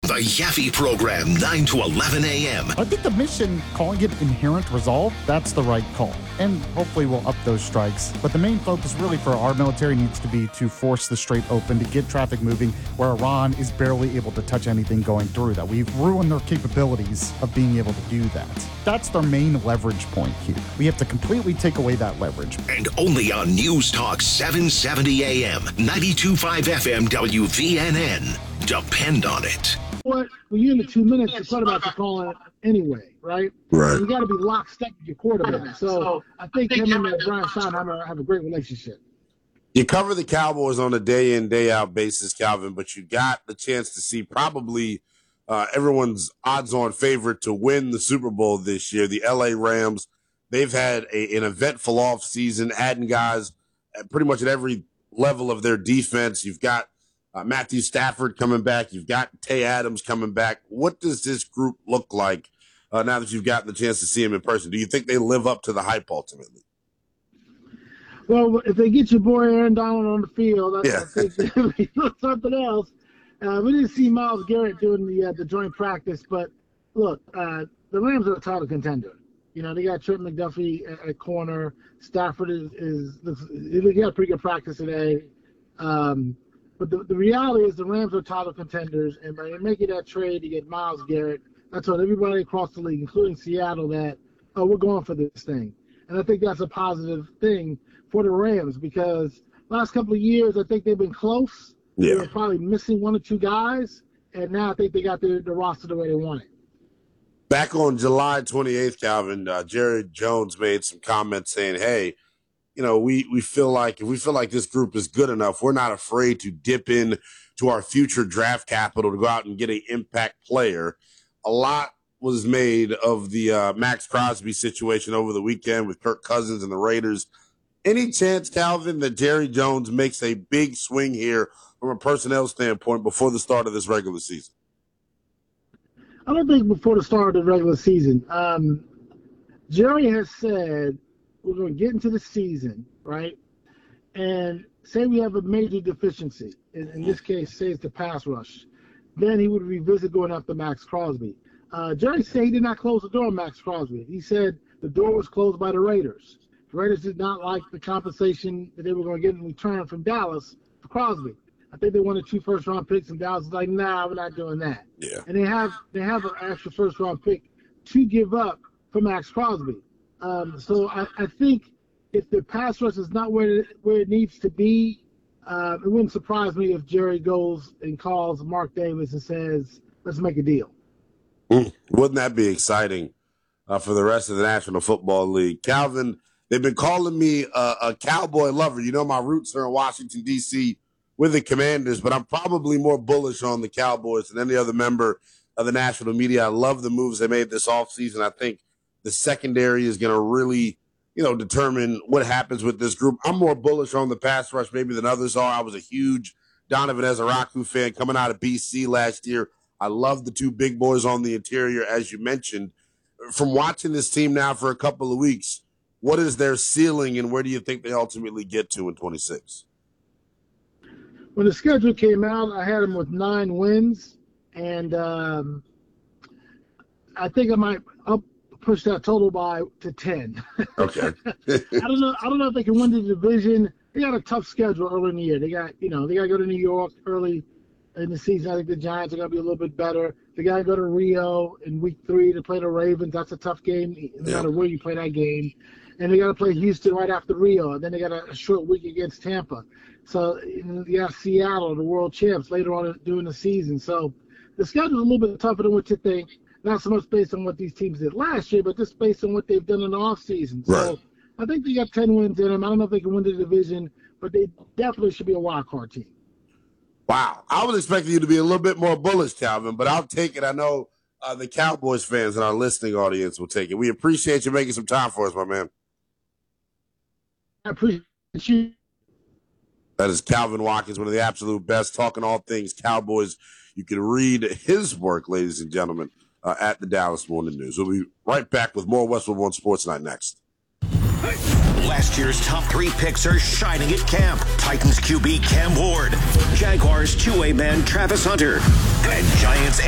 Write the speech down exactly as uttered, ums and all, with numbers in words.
The Yaffe Program, nine to eleven a.m. I think the mission, calling it inherent resolve, that's the right call. And hopefully we'll up those strikes. But the main focus really for our military needs to be to force the Strait open, to get traffic moving where Iran is barely able to touch anything going through that. We've ruined their capabilities of being able to do that. That's their main leverage point here. We have to completely take away that leverage. And only on News Talk seven seventy a.m., ninety-two point five F M W V N N. Depend on it. What? When you're in the two minutes, the quarterback is calling it anyway, right? Right. You got to be lockstep with your quarterback. So I think him and Brian Schottenheimer have a great relationship. You cover the Cowboys on a day in, day out basis, Calvin, but you got the chance to see probably uh, everyone's odds-on favorite to win the Super Bowl this year, the L A Rams. They've had a, an eventful offseason, adding guys at pretty much at every level of their defense. You've got Uh, Matthew Stafford coming back. You've got Tay Adams coming back. What does this group look like uh, now that you've gotten the chance to see him in person? Do you think they live up to the hype ultimately? Well, if they get your boy Aaron Donald on the field, I, Yeah. I think they'll be something else. Uh, we didn't see Myles Garrett doing the uh, the joint practice, but look, uh, the Rams are a title contender. You know, they got Trent McDuffie at, at corner. Stafford is, is looks, he got a pretty good practice today. Um, But the, the reality is the Rams are title contenders, and by making that trade to get Myles Garrett, I told everybody across the league, including Seattle, that, oh, we're going for this thing. And I think that's a positive thing for the Rams because last couple of years I think they've been close. Yeah. They were probably missing one or two guys, and now I think they got the, the roster the way they want it. Back on July twenty-eighth, Calvin, uh, Jerry Jones made some comments saying, hey, you know, we, we feel like if we feel like this group is good enough, we're not afraid to dip in to our future draft capital to go out and get an impact player. A lot was made of the uh, Max Crosby situation over the weekend with Kirk Cousins and the Raiders. Any chance, Calvin, that Jerry Jones makes a big swing here from a personnel standpoint before the start of this regular season? I don't think before the start of the regular season. Um, Jerry has said we're going to get into the season, right? And say we have a major deficiency. In, in this case, say it's the pass rush. Then he would revisit going after Max Crosby. Uh, Jerry said he did not close the door on Max Crosby. He said the door was closed by the Raiders. The Raiders did not like the compensation that they were going to get in return from Dallas for Crosby. I think they wanted two first-round picks, and Dallas was like, nah, we're not doing that. Yeah. And they have they have an extra first-round pick to give up for Max Crosby. Um, so I, I think if the pass rush is not where it, where it needs to be, uh, it wouldn't surprise me if Jerry goes and calls Mark Davis and says, let's make a deal. Mm, wouldn't that be exciting uh, for the rest of the National Football League? Calvin, they've been calling me a, a Cowboy lover. You know my roots are in Washington, D C with the Commanders, but I'm probably more bullish on the Cowboys than any other member of the national media. I love the moves they made this offseason. I think the secondary is going to really, you know, determine what happens with this group. I'm more bullish on the pass rush maybe than others are. I was a huge Donovan Ezeraku fan coming out of B C last year. I love the two big boys on the interior, as you mentioned. From watching this team now for a couple of weeks, what is their ceiling and where do you think they ultimately get to in twenty-six? When the schedule came out, I had them with nine wins, and um, I think I might up push that total by to ten. Okay. I don't know. I don't know if they can win the division. They got a tough schedule early in the year. They got, you know, they got to go to New York early in the season. I think the Giants are going to be a little bit better. They got to go to Rio in week three to play the Ravens. That's a tough game, no yeah. matter where you play that game. And they got to play Houston right after Rio. And then they got a, a short week against Tampa. So you know, you got Seattle, the world champs, later on during the season. So the schedule's a little bit tougher than what you think. Not so much based on what these teams did last year, but just based on what they've done in the offseason. So Right. I think they got ten wins in them. I don't know if they can win the division, but they definitely should be a wild card team. Wow. I was expecting you to be a little bit more bullish, Calvin, but I'll take it. I know uh, the Cowboys fans and our listening audience will take it. We appreciate you making some time for us, my man. I appreciate you. That is Calvin Watkins, one of the absolute best, talking all things Cowboys. You can read his work, ladies and gentlemen, uh, at the Dallas Morning News. We'll be right back with more Westwood One Sports Night next. Last year's top three picks are shining at camp. Titans Q B Cam Ward, Jaguars two-way man Travis Hunter, and Giants